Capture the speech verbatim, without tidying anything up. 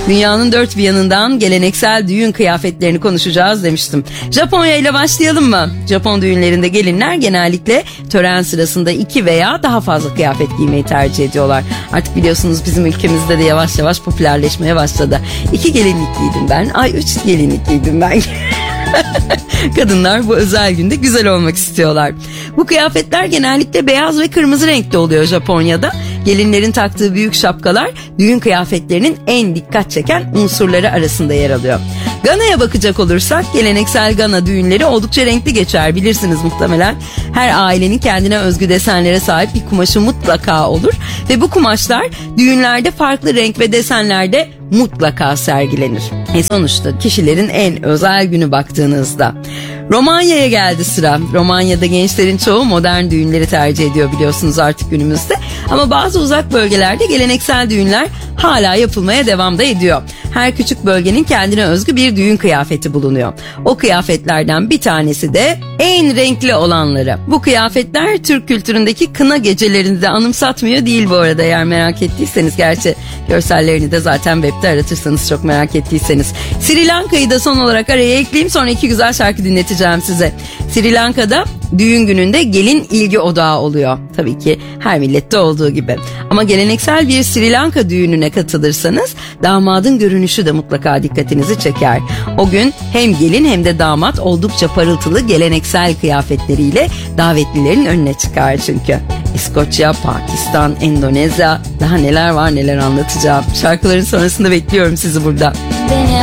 Dünyanın dört bir yanından geleneksel düğün kıyafetlerini konuşacağız demiştim. Japonya ile başlayalım mı? Japon düğünlerinde gelinler genellikle tören sırasında iki veya daha fazla kıyafet giymeyi tercih ediyorlar. Artık biliyorsunuz bizim ülkemizde de yavaş yavaş popülerleşmeye başladı. İki gelinlik giydim ben. Ay üç gelinlik giydim ben. Kadınlar bu özel günde güzel olmak istiyorlar. Bu kıyafetler genellikle beyaz ve kırmızı renkte oluyor Japonya'da. Gelinlerin taktığı büyük şapkalar düğün kıyafetlerinin en dikkat çeken unsurları arasında yer alıyor. Gana'ya bakacak olursak geleneksel Gana düğünleri oldukça renkli geçer, bilirsiniz muhtemelen. Her ailenin kendine özgü desenlere sahip bir kumaşı mutlaka olur ve bu kumaşlar düğünlerde farklı renk ve desenlerde mutlaka sergilenir. E sonuçta kişilerin en özel günü baktığınızda. Romanya'ya geldi sıra. Romanya'da gençlerin çoğu modern düğünleri tercih ediyor biliyorsunuz artık günümüzde. Ama bazı uzak bölgelerde geleneksel düğünler hala yapılmaya devam da ediyor. Her küçük bölgenin kendine özgü bir düğün kıyafeti bulunuyor. O kıyafetlerden bir tanesi de en renkli olanları. Bu kıyafetler Türk kültüründeki kına gecelerini de anımsatmıyor değil bu arada, eğer merak ettiyseniz. Gerçi görsellerini de zaten webde aratırsanız, çok merak ettiyseniz. Sri Lanka'yı da son olarak araya ekleyeyim, sonra iki güzel şarkı dinleteceğim size. Sri Lanka'da düğün gününde gelin ilgi odağı oluyor. Tabii ki her millette olduğu gibi. Ama geleneksel bir Sri Lanka düğününe katılırsanız damadın görünüşü de mutlaka dikkatinizi çeker. O gün hem gelin hem de damat oldukça parıltılı geleneksel kıyafetleriyle davetlilerin önüne çıkar çünkü. İskoçya, Pakistan, Endonezya, daha neler var neler anlatacağım. Şarkıların sonrasında bekliyorum sizi burada. Beni